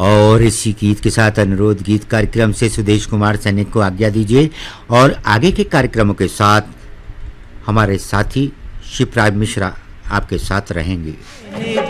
और इसी गीत के साथ अनुरोध गीत कार्यक्रम से सुदेश कुमार सैनिक को आज्ञा दीजिए और आगे के कार्यक्रमों के साथ हमारे साथी शिवराज मिश्रा आपके साथ रहेंगे।